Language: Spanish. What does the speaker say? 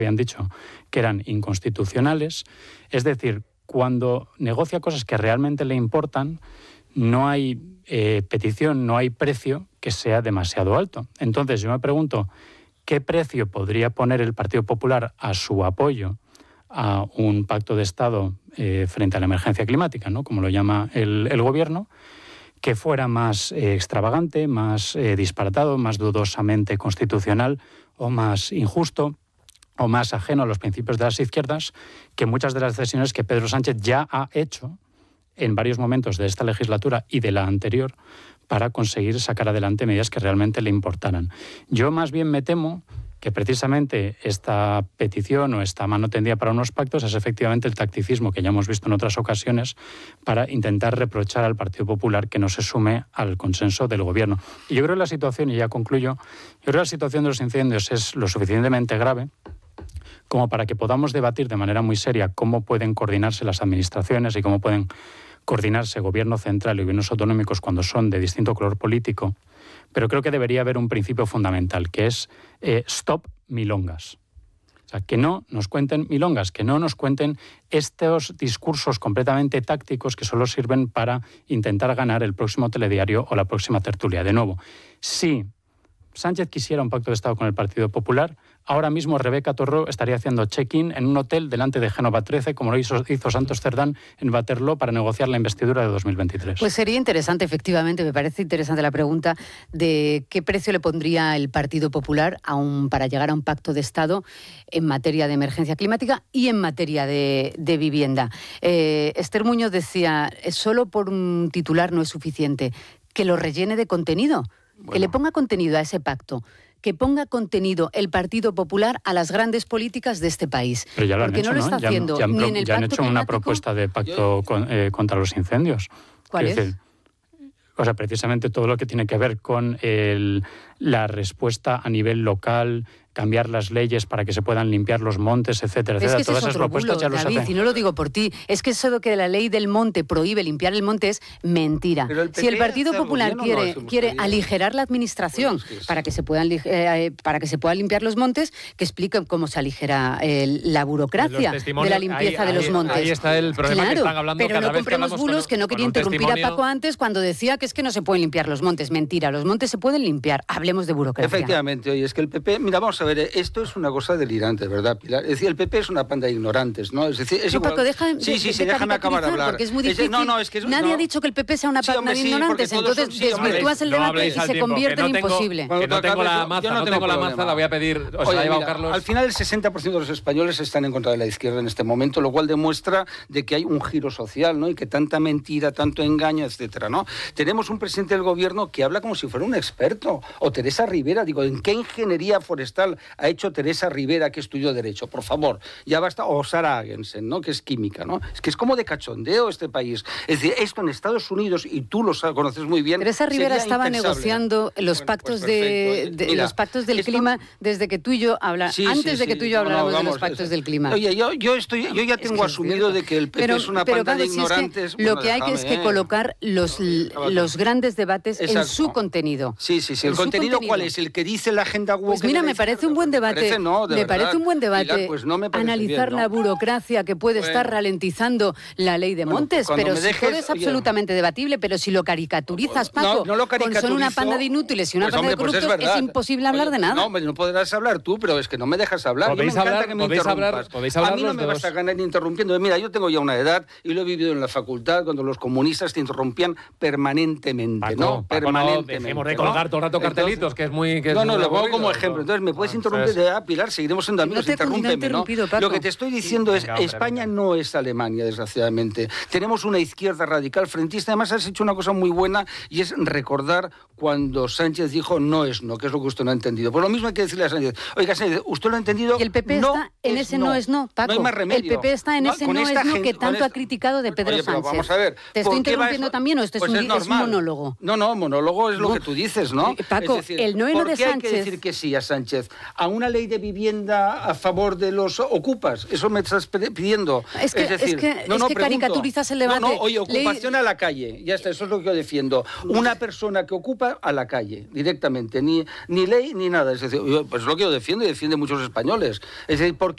habían dicho que eran inconstitucionales. Es decir, cuando negocia cosas que realmente le importan, no hay petición, no hay precio que sea demasiado alto. Entonces yo me pregunto, ¿qué precio podría poner el Partido Popular a su apoyo a un pacto de Estado frente a la emergencia climática, ¿no?, como lo llama el Gobierno, que fuera más extravagante, más disparatado, más dudosamente constitucional o más injusto o más ajeno a los principios de las izquierdas que muchas de las decisiones que Pedro Sánchez ya ha hecho en varios momentos de esta legislatura y de la anterior para conseguir sacar adelante medidas que realmente le importaran. Yo más bien me temo que precisamente esta petición o esta mano tendida para unos pactos es efectivamente el tacticismo que ya hemos visto en otras ocasiones para intentar reprochar al Partido Popular que no se sume al consenso del Gobierno. Y yo creo que la situación, y ya concluyo, yo creo que la situación de los incendios es lo suficientemente grave como para que podamos debatir de manera muy seria cómo pueden coordinarse las administraciones y cómo pueden coordinarse gobierno central y gobiernos autonómicos cuando son de distinto color político, pero creo que debería haber un principio fundamental, que es stop milongas. O sea, que no nos cuenten milongas, que no nos cuenten estos discursos completamente tácticos que solo sirven para intentar ganar el próximo telediario o la próxima tertulia. De nuevo, si Sánchez quisiera un pacto de Estado con el Partido Popular, ahora mismo Rebeca Torró estaría haciendo check-in en un hotel delante de Génova 13, como lo hizo Santos Cerdán en Waterloo para negociar la investidura de 2023. Pues sería interesante, efectivamente, me parece interesante la pregunta de qué precio le pondría el Partido Popular para llegar a un pacto de Estado en materia de emergencia climática y en materia de vivienda. Esther Muñoz decía, solo por un titular no es suficiente, que lo rellene de contenido. Bueno. Que le ponga contenido a ese pacto, que ponga contenido el Partido Popular a las grandes políticas de este país. Pero ya lo porque han hecho, no lo está haciendo ya ni en el ya han pacto hecho climático. Una propuesta de pacto contra los incendios. ¿Cuál es? Decir, o sea, precisamente todo lo que tiene que ver con la respuesta a nivel local, cambiar las leyes para que se puedan limpiar los montes, etcétera, etcétera. Es que todas esas propuestas ya David, los hacen. y no lo digo por ti, es que eso de que la ley del monte prohíbe limpiar el monte es mentira. Si el Partido Popular quiere aligerar la administración para que se puedan limpiar los montes, que expliquen cómo se aligera la burocracia de la limpieza de los montes. Ahí está el problema, claro, que están hablando pero no compremos bulos, que no quería interrumpir a Paco antes cuando decía que es que no se pueden limpiar los montes. Mentira, los montes se pueden limpiar. Hablemos de burocracia. Efectivamente, oye, es que el PP, mira, vamos a ver, esto es una cosa delirante, ¿verdad, Pilar? Es decir, el PP es una panda de ignorantes, ¿no? Es decir, es igual... Paco, déjame acabar de hablar. Porque es muy difícil. Nadie ha dicho que el PP sea una panda de ignorantes, entonces desvirtúas el debate y se convierte en imposible. Que no tengo la maza, la voy a pedir, o sea, la ha llevado Carlos. Al final el 60% de los españoles están en contra de la izquierda en este momento, lo cual demuestra de que hay un giro social, ¿no? Y que tanta mentira, tanto engaño, etcétera, ¿no? Tenemos un presidente del gobierno que habla como si fuera un experto. O Teresa Rivera, digo, ¿en qué ingeniería forestal ha hecho Teresa Rivera, que estudió Derecho? Por favor, ya basta. O Sara Agensen, ¿no?, que es química, ¿no? Es que es como de cachondeo este país. Es decir, esto en Estados Unidos, y tú lo conoces muy bien. Teresa Rivera estaba negociando los pactos los pactos del clima desde que tú y yo antes de que tú y yo habláramos de los pactos del clima. Oye, yo ya tengo asumido de que el PP es una panda de ignorantes. Lo que hay es que colocar los grandes debates en su contenido. Sí. ¿El contenido cuál es? ¿El que dice la agenda woke? Pues mira, me parece un buen debate. Me parece un buen debate. Pilar, pues no me parece analizar bien, ¿no? la burocracia que puede estar ralentizando la ley de montes, pues pero si todo es absolutamente debatible, pero si lo caricaturizas, Paco, no lo caricaturizo, son una panda de inútiles y una panda de corruptos, es imposible hablar de nada. No podrás hablar tú, pero es que no me dejas hablar. Podéis hablar, que me interrumpas. A mí no me vas a ganar interrumpiendo. Mira, yo tengo ya una edad y lo he vivido en la facultad cuando los comunistas te interrumpían permanentemente, Paco, permanentemente. Dejemos de colgar todo el rato cartelitos, que es muy... No, lo pongo como ejemplo. Entonces, me puedes interrumpir Pilar, seguiremos siendo amigos, interrúmpeme, ¿no? Lo que te estoy diciendo es, España no es Alemania, desgraciadamente. Tenemos una izquierda radical frentista. Además, has hecho una cosa muy buena y es recordar cuando Sánchez dijo no es no, que es lo que usted no ha entendido. Pues lo mismo hay que decirle a Sánchez. Oiga, Sánchez, usted lo ha entendido. Y el PP está en ese no es no, Paco. No hay más remedio. El PP está en ese no es no que tanto ha criticado de Pedro Sánchez. Vamos a ver. ¿Te estoy interrumpiendo también o esto es un monólogo? No, monólogo es lo que tú dices, ¿no? Paco, es decir, el no de Sánchez... ¿Por qué hay que decir que sí a Sánchez? ¿A una ley de vivienda a favor de los ocupas? Eso me estás pidiendo. Es que caricaturizas el debate. Oye, ocupación a la calle. Ya está, eso es lo que yo defiendo. Una persona que ocupa a la calle, directamente. Ni ley ni nada. Es decir, pues es lo que yo defiendo y defiende muchos españoles. Es decir, ¿por qué